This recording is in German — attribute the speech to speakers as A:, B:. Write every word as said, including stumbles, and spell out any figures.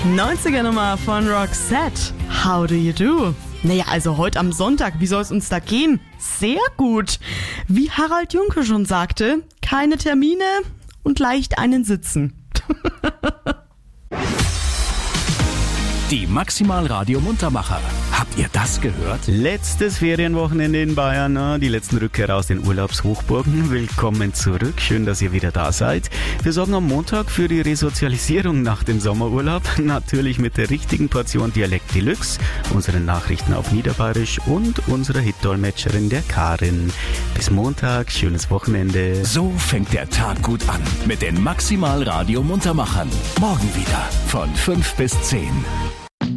A: neunziger Nummer von Roxette. How do you do? Naja, also heute am Sonntag, wie soll es uns da gehen? Sehr gut. Wie Harald Junke schon sagte, keine Termine und leicht einen sitzen.
B: Die Maximal Radio Muntermacher. Habt ihr das gehört?
C: Letztes Ferienwochenende in Bayern, ne? Die letzten Rückkehrer aus den Urlaubshochburgen. Willkommen zurück, schön, dass ihr wieder da seid. Wir sorgen am Montag für die Resozialisierung nach dem Sommerurlaub. Natürlich mit der richtigen Portion Dialekt Deluxe, unseren Nachrichten auf Niederbayerisch und unserer Hit-Dolmetscherin der Karin. Bis Montag, schönes Wochenende.
B: So fängt der Tag gut an mit den Maximal Radio Muntermachern. Morgen wieder von fünf bis zehn.